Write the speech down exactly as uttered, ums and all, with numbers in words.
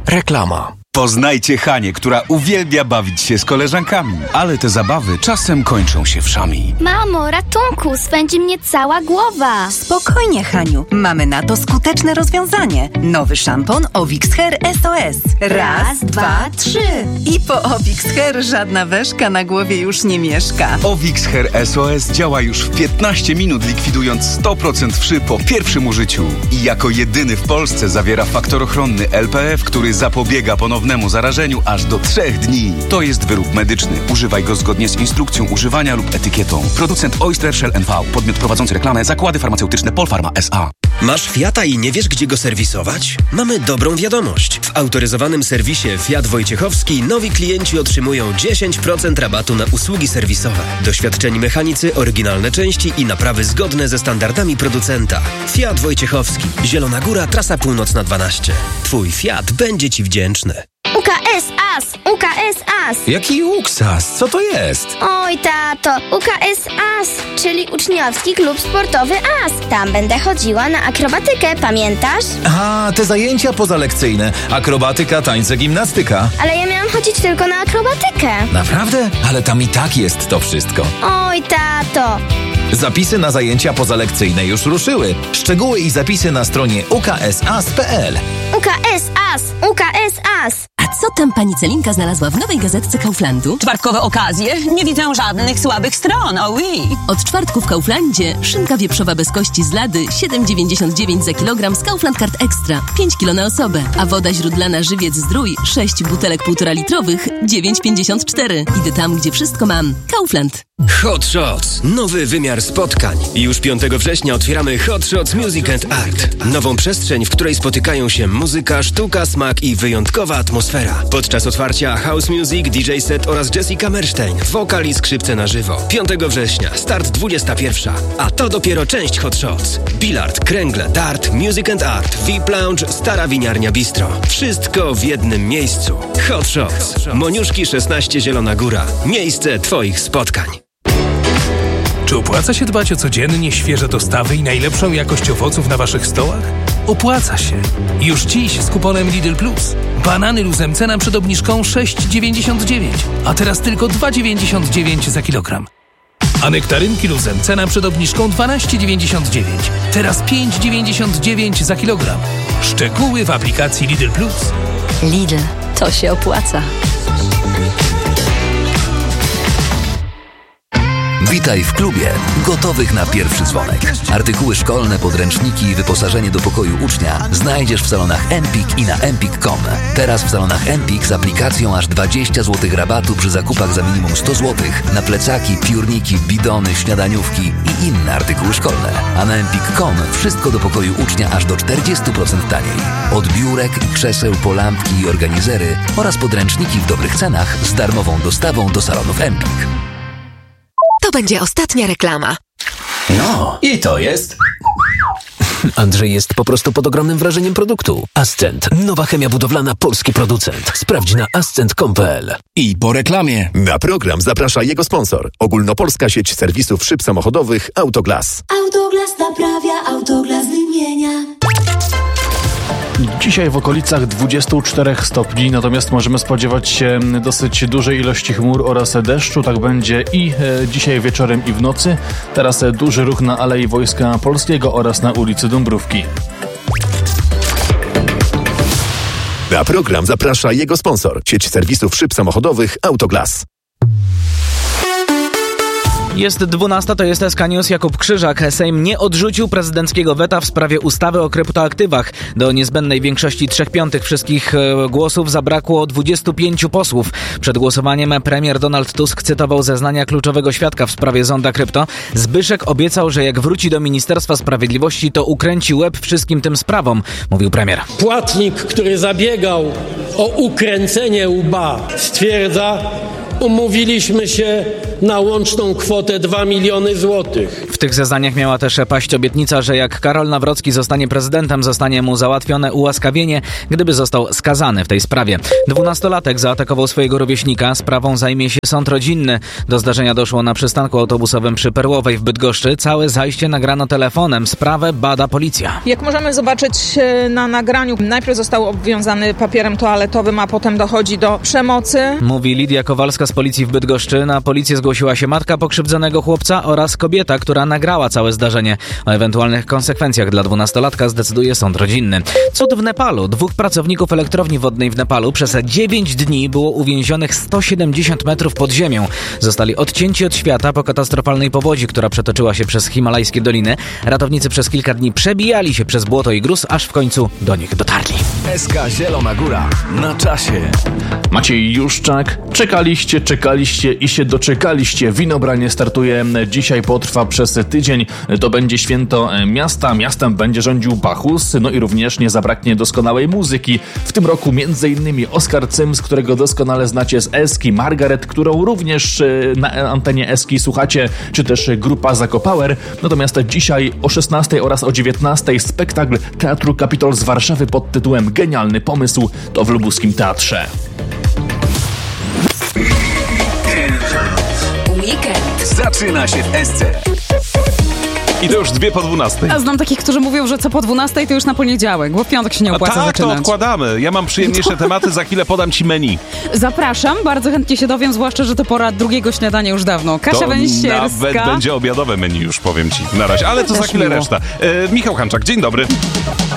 Reklama. Poznajcie Hanię, która uwielbia bawić się z koleżankami, ale te zabawy czasem kończą się wszami. Mamo, ratunku, swędzi mnie cała głowa. Spokojnie, Haniu, mamy na to skuteczne rozwiązanie. Nowy szampon Ovix Hair S O S. Raz, dwa, trzy. I po Ovix Hair żadna weszka na głowie już nie mieszka. Ovix Hair S O S działa już w piętnaście minut, likwidując sto procent wszy po pierwszym użyciu. I jako jedyny w Polsce zawiera faktor ochronny L P F, który zapobiega ponownemu zarażeniu aż do trzech dni. To jest wyrób medyczny. Używaj go zgodnie z instrukcją używania lub etykietą. Producent Oyster Shell N V. Podmiot prowadzący reklamę. Zakłady farmaceutyczne Polpharma S A. Masz Fiata i nie wiesz, gdzie go serwisować? Mamy dobrą wiadomość. W autoryzowanym serwisie Fiat Wojciechowski nowi klienci otrzymują dziesięć procent rabatu na usługi serwisowe. Doświadczeni mechanicy, oryginalne części i naprawy zgodne ze standardami producenta. Fiat Wojciechowski. Zielona Góra, trasa północna dwanaście. Twój Fiat będzie Ci wdzięczny. U K S A S! U K S A S! Jaki uksas? Co to jest? Oj, tato, U K S A S, czyli uczniowski klub sportowy A S. Tam będę chodziła na akrobatykę, pamiętasz? A, te zajęcia pozalekcyjne. Akrobatyka, tańce, gimnastyka. Ale ja miałam chodzić tylko na akrobatykę. Naprawdę? Ale tam i tak jest to wszystko. Oj, tato. Zapisy na zajęcia pozalekcyjne już ruszyły. Szczegóły i zapisy na stronie u k s a s kropka p l. U K S A S! U K S A S! A co tam pani Celinka znalazła w nowej gazetce Kauflandu? Czwartkowe okazje? Nie widzę żadnych słabych stron, oh oui. Od czwartku w Kauflandzie szynka wieprzowa bez kości z lady siedem dziewięćdziesiąt dziewięć za kilogram z Kaufland Card Extra, pięć kilo na osobę. A woda źródlana Żywiec Zdrój, sześć butelek półtora litrowych, dziewięć pięćdziesiąt cztery. Idę tam, gdzie wszystko mam. Kaufland. Hot Shots. Nowy wymiar spotkań. Już piątego września otwieramy Hot Shots Music and Art. Nową przestrzeń, w której spotykają się muzyka, sztuka, smak i wyjątkowa atmosfera. Podczas otwarcia house music, D J set oraz Jessica Merstein, wokal i skrzypce na żywo. piątego września, start dwudziesta pierwsza. A to dopiero część Hot Shots. Billard, kręgle, dart, music and art, V I P Lounge, stara winiarnia bistro. Wszystko w jednym miejscu. Hot Shots. Moniuszki szesnaście Zielona Góra. Miejsce Twoich spotkań. Czy opłaca się dbać o codziennie świeże dostawy i najlepszą jakość owoców na Waszych stołach? Opłaca się. Już dziś z kuponem Lidl Plus. Banany luzem cena przed obniżką sześć dziewięćdziesiąt dziewięć, a teraz tylko dwa dziewięćdziesiąt dziewięć za kilogram. A nektarynki luzem cena przed obniżką dwanaście dziewięćdziesiąt dziewięć, teraz pięć dziewięćdziesiąt dziewięć za kilogram. Szczegóły w aplikacji Lidl Plus. Lidl, to się opłaca. Witaj w klubie gotowych na pierwszy dzwonek. Artykuły szkolne, podręczniki i wyposażenie do pokoju ucznia znajdziesz w salonach Empik i na empik kropka com. Teraz w salonach Empik z aplikacją aż dwadzieścia złotych rabatu przy zakupach za minimum sto złotych na plecaki, piórniki, bidony, śniadaniówki i inne artykuły szkolne. A na empik kropka com wszystko do pokoju ucznia aż do czterdzieści procent taniej. Od biurek, krzeseł po lampki i organizery oraz podręczniki w dobrych cenach z darmową dostawą do salonów Empik. To będzie ostatnia reklama. No, i to jest... Andrzej jest po prostu pod ogromnym wrażeniem produktu. Ascent. Nowa chemia budowlana, polski producent. Sprawdź na ascent kropka com kropka p l. I po reklamie. Na program zaprasza jego sponsor. Ogólnopolska sieć serwisów szyb samochodowych Autoglas. Autoglas naprawia, Autoglas wymienia. Dzisiaj w okolicach dwudziestu czterech stopni, natomiast możemy spodziewać się dosyć dużej ilości chmur oraz deszczu. Tak będzie i e, dzisiaj wieczorem i w nocy. Teraz e, duży ruch na Alei Wojska Polskiego oraz na ulicy Dąbrówki. Na program zaprasza jego sponsor. Sieć serwisów szyb samochodowych Autoglas. Jest dwunasta, to jest S K News. Jakub Krzyżak. Sejm nie odrzucił prezydenckiego weta w sprawie ustawy o kryptoaktywach. Do niezbędnej większości trzech piątych wszystkich głosów zabrakło dwudziestu pięciu posłów. Przed głosowaniem premier Donald Tusk cytował zeznania kluczowego świadka w sprawie zonda krypto. Zbyszek obiecał, że jak wróci do Ministerstwa Sprawiedliwości, to ukręci łeb wszystkim tym sprawom, mówił premier. Płatnik, który zabiegał o ukręcenie łba, stwierdza: umówiliśmy się na łączną kwotę dwa miliony złotych. W tych zeznaniach miała też paść obietnica, że jak Karol Nawrocki zostanie prezydentem, zostanie mu załatwione ułaskawienie, gdyby został skazany w tej sprawie. Dwunastolatek zaatakował swojego rówieśnika. Sprawą zajmie się sąd rodzinny. Do zdarzenia doszło na przystanku autobusowym przy Perłowej w Bydgoszczy. Całe zajście nagrano telefonem. Sprawę bada policja. Jak możemy zobaczyć na nagraniu, najpierw został obwiązany papierem toaletowym, a potem dochodzi do przemocy. Mówi Lidia Kowalska z policji w Bydgoszczy. Na policję zgłosiła się matka pokrzywdzonego chłopca oraz kobieta, która nagrała całe zdarzenie. O ewentualnych konsekwencjach dla dwunastolatka zdecyduje sąd rodzinny. Cud w Nepalu. Dwóch pracowników elektrowni wodnej w Nepalu przez dziewięć dni było uwięzionych sto siedemdziesiąt metrów pod ziemią. Zostali odcięci od świata po katastrofalnej powodzi, która przetoczyła się przez himalajskie doliny. Ratownicy przez kilka dni przebijali się przez błoto i gruz, aż w końcu do nich dotarli. S K Zielona Góra. Na czasie. Maciej Juszczak. Czekaliście, czekaliście i się doczekaliście. Winobranie startuje dzisiaj, potrwa przez tydzień. To będzie święto miasta. Miastem będzie rządził Bachus. No i również nie zabraknie doskonałej muzyki. W tym roku między innymi Oskar Cyms, którego doskonale znacie z Eski, Margaret, którą również na antenie Eski słuchacie, czy też grupa Zakopower. Natomiast dzisiaj o szesnastej oraz o dziewiętnastej spektakl Teatru Kapitol z Warszawy pod tytułem Genialny pomysł. To w lubuskim teatrze. Weekend zaczyna się w Esce. I to już dwie po dwunastej. A znam takich, którzy mówią, że co po dwunastej to już na poniedziałek, bo w piątek się nie opłaca A tak, zaczynać. to odkładamy. Ja mam przyjemniejsze tematy, za chwilę podam ci menu. Zapraszam, bardzo chętnie się dowiem, zwłaszcza, że to pora drugiego śniadania już dawno. Kasia to węścierska. Nawet będzie obiadowe menu już, powiem ci na razie, ale to Też za chwilę miło. reszta. E, Michał Hanczak, dzień dobry.